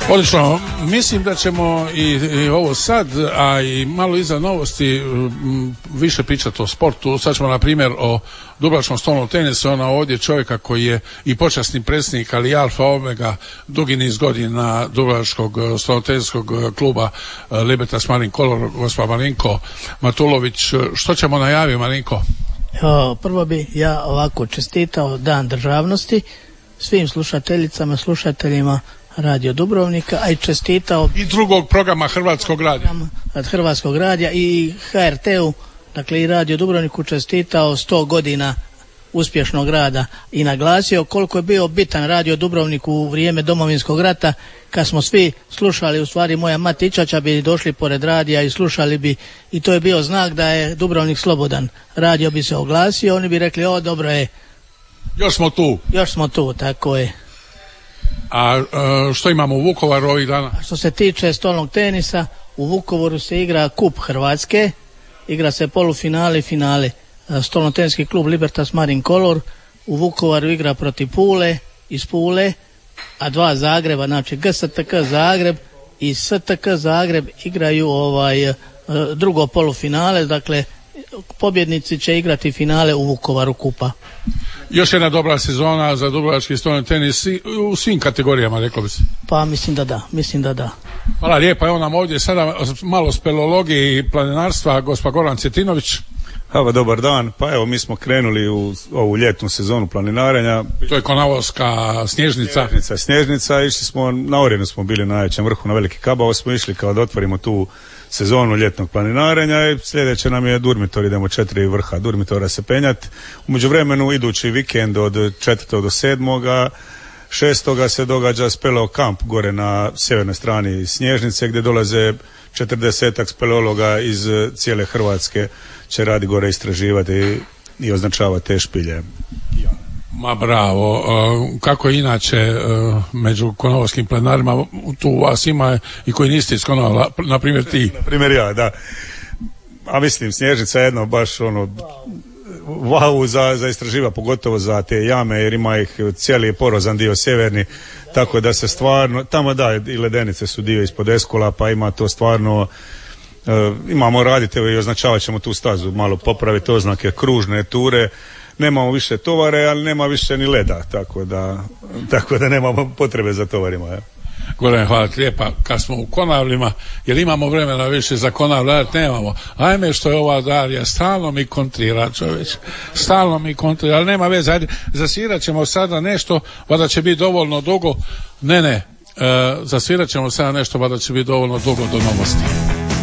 Odlično, mislim da ćemo i ovo sad, a i malo iza novosti više pričati o sportu. Sad ćemo na primjer o dubrovačkom stolnom tenisu, ona ovdje čovjeka koji je i počasni predsjednik, ali i alfa omega dugi niz godina dubrovačkog stolnoteniskog kluba Libertas Marine Color, gospa Marinko Matulović. Što ćemo najaviti, Marinko? Prvo bi ja ovako čestitao Dan državnosti svim slušateljicama, slušateljima Radio Dubrovnika, a i čestitao i drugog programa Hrvatskog radija. Od Hrvatskog radija i HRT-u, dakle i Radio Dubrovniku čestitao 100 godina uspješnog rada i naglasio koliko je bio bitan Radio Dubrovnik u vrijeme Domovinskog rata, kad smo svi slušali, u stvari moja mati i ćaća bi došli pored radija i slušali bi, i to je bio znak da je Dubrovnik slobodan. Radio bi se oglasio, oni bi rekli, o dobro je, još smo tu, tako je. A što imamo u Vukovaru ovih dana? Što se tiče stolnog tenisa, u Vukovaru se igra Kup Hrvatske, igra se polufinale i finale. Stolnotenski klub Libertas Marine Color u Vukovaru igra protiv Pule, iz Pule, a dva Zagreba, znači GSTK Zagreb i STK Zagreb igraju drugo polufinale, dakle pobjednici će igrati finale u Vukovaru Kupa. Još jedna dobra sezona za dubrovački stolni tenis u svim kategorijama, reklo bi se. Pa mislim da da. Hvala lijepa, evo nam ovdje sada malo speleologije i planinarstva, gospa Goran Cetinović. Evo, dobar dan. Pa evo, mi smo krenuli u ovu ljetnu sezonu planinarenja. To je Konavoska Snježnica. Išli smo, na Orjenu smo bili na najvećem vrhu, na Veliki Kabao smo išli kao da otvorimo tu sezonu ljetnog planinarenja i sljedeće nam je Durmitor, idemo 4 vrha Durmitora se penjati. U međuvremenu idući vikend od 4. do 7. 6. se događa speleo kamp gore na sjevernoj strani Snježnice gdje dolaze 40 speleologa iz cijele Hrvatske, će radi gore istraživati i označavati te špilje. Ma bravo, kako inače među konavoskim plenarima, tu vas ima i koji niste iz Konava, na primjer ti. Na primjer ja, da. A mislim, Snježnica je jedno baš wow za istraživa, pogotovo za te jame, jer ima ih cijeli porozan dio sjeverni, tako da se stvarno, tamo da, i ledenice su dio ispod Eskola, pa ima to stvarno, imamo raditi i označavat ćemo tu stazu, malo popraviti oznake, kružne ture, nemamo više tovare, ali nema više ni leda, tako da nemamo potrebe za tovarima. Ja. Goran, hvala ti lijepa. Kad smo u Konavlima, jer imamo vremena više za Konavlja, nemamo. Ajme što je ova Darija, stalno mi kontrira čovječ. Ali nema veze, ajde, zasvirat ćemo sada nešto, vada će biti dovoljno dugo. Zasvirat ćemo sada nešto, vada će biti dovoljno dugo do novosti.